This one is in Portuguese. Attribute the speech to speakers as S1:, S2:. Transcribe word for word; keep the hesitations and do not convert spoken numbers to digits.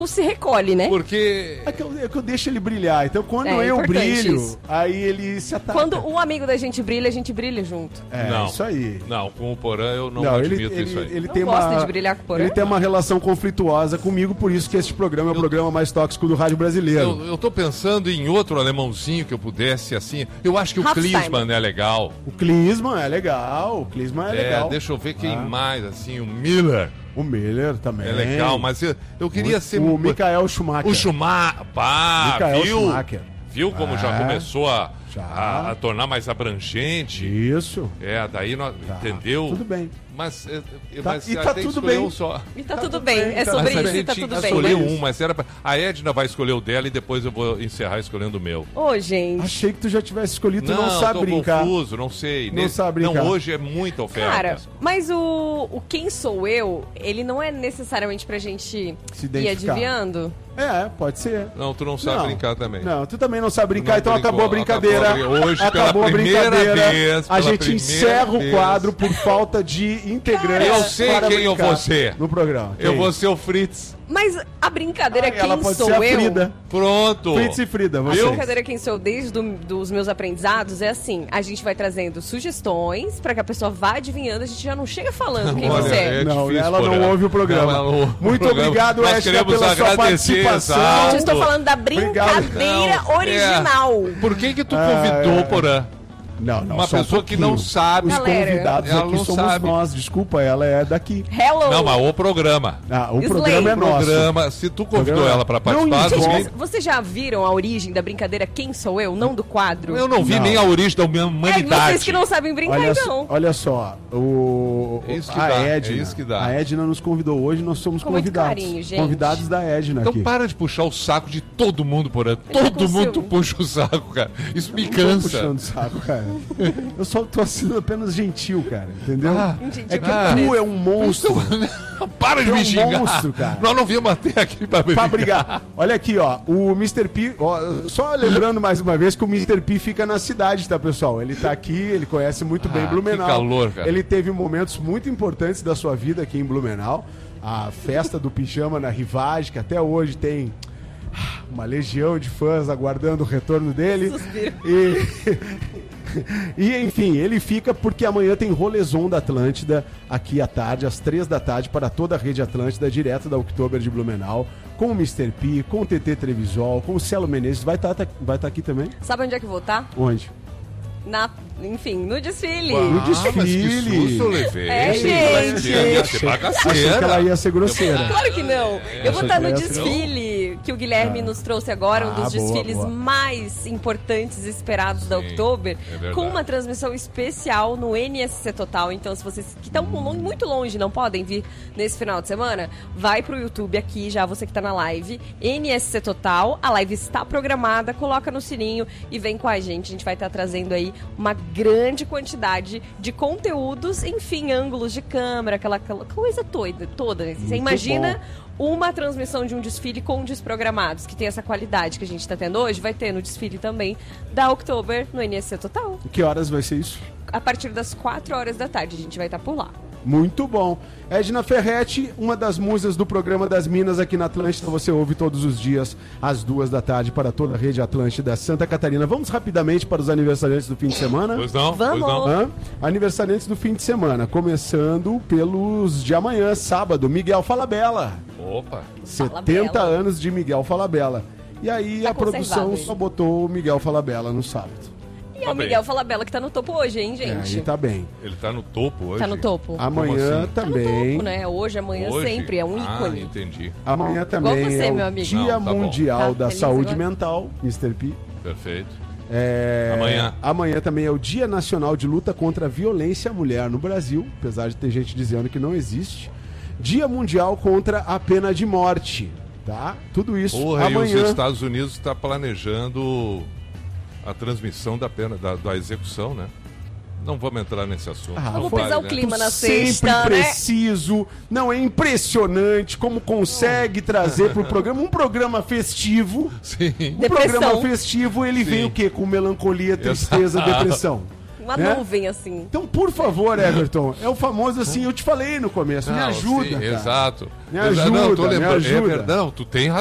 S1: se recolhe, né?
S2: Porque...
S3: É que, eu, é que eu deixo ele brilhar. Então, quando
S1: É,
S3: eu
S1: importante
S3: brilho,
S1: isso.
S3: aí ele se ataca.
S1: Quando um amigo da gente brilha, a gente brilha junto.
S3: É,
S2: Não.
S3: isso aí.
S2: Não, com o Porã eu não,
S3: Não, ele,
S2: admito
S3: ele,
S2: isso aí.
S3: ele
S1: Não
S3: tem
S1: gosta
S3: uma,
S1: de brilhar com o Porã?
S3: Ele tem uma relação conflituosa comigo, por isso que este programa é o
S2: Eu-
S3: programa mais tóxico do rádio brasileiro.
S2: Eu, eu tô pensando em outro alemãozinho que eu pudesse, assim... Eu acho que o
S1: Ralph
S2: Klinsmann
S1: Simon.
S2: é legal.
S3: O Klinsmann é legal, o Klinsmann é,
S2: É,
S3: legal.
S2: deixa eu ver quem
S3: Ah.
S2: mais, assim, o Miller
S3: O Miller também.
S2: é legal, mas eu, eu queria
S3: o,
S2: ser...
S3: O Michael Schumacher.
S2: O Schumacher, pá,
S3: Michael
S2: viu?
S3: Schumacher.
S2: Viu como já
S3: É.
S2: começou a,
S3: Já.
S2: a, a tornar mais abrangente?
S3: Isso.
S2: É, daí nós,
S3: Tá.
S2: entendeu?
S3: Tudo bem.
S2: Mas, é, é,
S3: Tá-
S2: mas
S3: e
S2: a
S3: tá
S2: gente
S3: tudo
S2: escolheu
S3: bem.
S2: um só.
S1: E tá, tudo bem. É
S3: tá
S1: sobre
S2: Mas a
S1: isso e
S2: gente
S1: tá
S2: tinha
S1: tudo
S2: que
S1: bem.
S2: escolher
S3: Sobre
S2: um,
S3: isso.
S2: mas era pra... A Edna vai escolher o dela e depois eu vou encerrar escolhendo o meu.
S1: Ô, gente.
S3: Achei que tu já tivesse escolhido, tu não, sabe
S2: tô
S3: brincar.
S2: confuso, não sei.
S3: Não sabe brincar.
S2: Não, hoje é muita oferta.
S1: Cara, mas o, o Quem Sou Eu, ele não é necessariamente pra gente
S3: Se
S1: ir
S3: identificar.
S1: adivinhando?
S3: É, pode ser.
S2: Não, tu não sabe
S3: Não.
S2: brincar também.
S3: Não, tu também não sabe brincar,
S2: Não
S3: então
S2: brincou,
S3: acabou a brincadeira.
S2: acabou a brin- hoje,
S3: acabou
S2: pela
S3: a
S2: primeira
S3: brincadeira.
S2: vez,
S3: a
S2: pela
S3: gente
S2: primeira
S3: encerra
S2: vez.
S3: o quadro por falta de integrantes.
S2: Eu sei
S3: para
S2: quem eu
S3: brincar
S2: vou ser.
S3: No programa.
S2: Eu
S3: Quem?
S2: vou ser o Fritz.
S1: Mas a brincadeira
S3: Ah, ela
S1: Quem
S3: pode
S1: Sou
S3: ser a
S1: Eu...
S3: Frida.
S2: Pronto.
S3: Fritz e Frida,
S1: A
S3: vocês.
S1: brincadeira Quem Sou Eu, desde do, dos meus aprendizados, é assim, a gente vai trazendo sugestões pra que a pessoa vá adivinhando, a gente já não chega falando quem
S2: Olha,
S1: você é.
S2: é
S3: Não,
S2: difícil,
S3: ela não
S2: Porã.
S3: ouve o programa.
S2: Não, ela não ouve o
S3: Muito
S2: programa.
S3: obrigado,
S2: Nós
S3: Edna,
S2: queremos
S3: pela sua
S2: agradecer,
S3: participação.
S2: exato.
S1: Eu estou falando da
S3: Obrigado.
S1: brincadeira
S2: Não,
S1: original.
S2: é. Por que que tu
S3: Ah,
S2: convidou,
S3: é.
S2: Porã?
S3: Não, não,
S2: Uma
S3: só um
S2: pessoa que
S3: pouquinho.
S2: não sabe.
S3: Os
S1: Galera,
S3: convidados
S2: ela
S3: aqui
S2: não
S3: somos
S2: sabe.
S3: nós. Desculpa, ela é daqui.
S1: Hello!
S2: Não, mas o programa.
S3: Ah, o
S1: Slay.
S3: programa é
S2: O
S3: nosso.
S2: programa, se tu convidou
S3: Programa.
S2: ela pra
S3: Não
S2: participar,
S3: envolve-
S1: Gente,
S2: ninguém-
S1: mas vocês já viram a origem da brincadeira Quem Sou Eu, não do quadro?
S2: eu não vi
S3: Não.
S2: nem a origem da
S1: É
S2: humanidade.
S1: vocês que não sabem brincar,
S3: Olha,
S1: então.
S3: só, olha só, o,
S2: É isso que
S3: a
S2: dá,
S3: Edna,
S2: é isso que dá.
S3: a Edna nos convidou hoje, nós somos
S1: Com muito
S3: convidados.
S1: carinho, gente.
S3: Convidados da Edna
S2: Então
S3: aqui.
S2: para de puxar o saco de todo mundo, Porã.
S1: tá
S2: Todo
S1: com
S2: mundo tu
S1: ciúme.
S2: puxa o saco, cara. Isso me
S3: Não tô
S2: cansa.
S3: puxando o saco, cara. Eu só tô sendo apenas gentil, cara, entendeu?
S2: Ah,
S1: Gente,
S3: é que
S2: ah.
S3: tu é um monstro
S2: Para de
S3: Tu é
S2: me
S3: um
S2: xingar.
S3: monstro, cara.
S2: Nós não viemos até aqui pra brigar.
S3: pra brigar. Olha aqui, ó, o mister P, ó, só lembrando mais uma vez que o mister P fica na cidade, tá, pessoal? Ele tá aqui, ele conhece muito bem
S2: Ah,
S3: Blumenau.
S2: que calor, cara.
S3: Ele teve momentos muito importantes da sua vida aqui em Blumenau. A festa do pijama na Rivage, que até hoje tem uma legião de fãs aguardando o retorno dele. E... E enfim, ele fica porque amanhã tem Rolezon da Atlântida aqui à tarde, às três da tarde, para toda a rede Atlântida, direto da Oktober de Blumenau, com o mister P, com o T T Trevisol, com o Celo Menezes. Vai estar vai tá aqui também?
S1: Sabe onde é que eu vou estar?
S3: Onde?
S1: Na, enfim, no desfile.
S3: No
S2: Ah, mas que
S3: desfile.
S2: susto eu levei.
S1: É,
S2: Achei que ela
S1: gente.
S2: ia- ia ser
S3: Achei,
S2: bagaceira.
S3: achei que ela ia ser grosseira.
S1: Claro que não. Eu vou estar no
S3: Achei que essa-
S1: desfile que o Guilherme nos trouxe agora, um
S3: Ah,
S1: dos
S3: boa,
S1: desfiles
S3: boa.
S1: mais importantes e esperados da
S2: Sim,
S1: Oktober,
S2: é verdade.
S1: com uma transmissão especial no N S C Total. Então, se vocês que estão muito longe não podem vir nesse final de semana, vai pro YouTube aqui, já você que tá na live, N S C Total, a live está programada, coloca no sininho e vem com a gente. A gente vai estar trazendo aí uma grande quantidade de conteúdos, enfim, ângulos de câmera, aquela, aquela coisa toda, toda. Você
S3: Muito
S1: imagina uma transmissão de um desfile com desprogramados, que tem essa qualidade que a gente está tendo hoje, vai ter no desfile também da Oktober no N S C Total.
S3: Que horas vai ser isso?
S1: A partir das quatro horas da tarde, a gente vai estar por lá.
S3: Muito bom. Edna Ferretti, uma das musas do programa das Minas aqui na Atlântida, você ouve todos os dias às duas da tarde para toda a rede Atlântida Santa Catarina. Vamos rapidamente para os aniversariantes do fim de semana?
S2: Pois não,
S1: Vamos.
S2: pois não.
S3: Hã? Aniversariantes do fim de semana, começando pelos de amanhã, sábado, Miguel Falabella.
S2: Opa.
S3: setenta
S1: Falabella.
S3: anos de Miguel Falabella. E aí
S1: Tá
S3: a produção
S1: conservado
S3: só
S1: ele.
S3: botou o Miguel Falabella no sábado.
S1: E é
S2: Tá
S1: o
S2: bem.
S1: Miguel Falabella que tá no topo hoje, hein,
S3: É,
S1: gente?
S3: aí tá bem.
S2: Ele tá no topo hoje?
S1: Tá no topo.
S3: Amanhã
S2: assim?
S1: Tá no
S3: também.
S1: topo, né? Hoje, amanhã,
S2: Hoje?
S1: sempre. É um
S2: Ah,
S1: ícone.
S2: entendi.
S3: Amanhã também
S1: você,
S3: é
S1: meu
S3: o
S1: amigo.
S3: Dia
S2: Não, tá bom.
S3: Mundial
S1: Tá
S3: da
S1: feliz
S3: Saúde
S1: agora?
S3: Mental, mister P.
S2: Perfeito.
S3: É,
S2: Amanhã.
S3: Amanhã também é o Dia Nacional de Luta contra a Violência à Mulher no Brasil, apesar de ter gente dizendo que não existe. Dia Mundial contra a Pena de Morte, tá? Tudo isso
S2: Porra, e
S3: amanhã.
S2: os Estados Unidos está planejando a transmissão da pena, da, da execução, né? Não vamos entrar nesse assunto.
S3: Ah,
S1: Vamos
S3: Vale,
S1: pesar o
S2: né?
S1: clima na
S3: Sempre
S1: sexta, né?
S3: preciso. Não, é impressionante como consegue trazer pro programa um programa festivo.
S2: Sim.
S3: Um
S1: Depressão.
S3: programa festivo, ele
S2: Sim.
S3: vem o quê? Com melancolia, tristeza,
S2: Exato.
S3: depressão.
S1: Uma
S3: né?
S1: nuvem, assim.
S3: Então, por favor, Everton, é o famoso assim, eu te falei no começo, me
S2: Não,
S3: ajuda,
S2: sim,
S3: cara.
S2: Exato.
S3: Me ajuda,
S2: não, tô
S3: me
S2: lembrando.
S3: ajuda.
S2: É, não, tu tem razão.